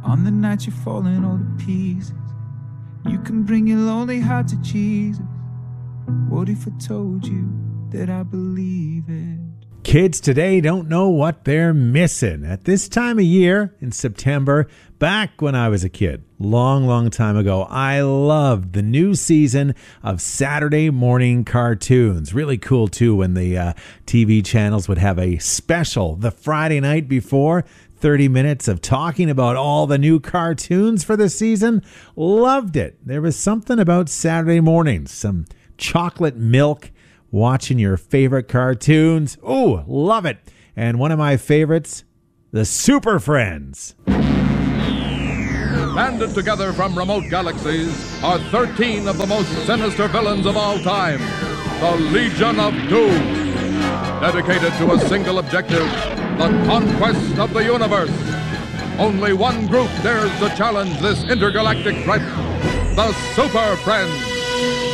On the night you're falling all to pieces, you can bring your lonely heart to Jesus. What if I told you that I believe it? Kids today don't know what they're missing. At this time of year, in September, back when I was a kid, long time ago, I loved the new season of Saturday morning cartoons. Really cool, too, when the TV channels would have a special the Friday night before. 30 minutes of talking about all the new cartoons for the season. Loved it. There was something about Saturday mornings, some chocolate milk, watching your favorite cartoons. Oh, love it. And one of my favorites, the Super Friends. Banded together from remote galaxies are 13 of the most sinister villains of all time, the Legion of Doom. Dedicated to a single objective, the conquest of the universe. Only one group dares to challenge this intergalactic threat, the Super Friends.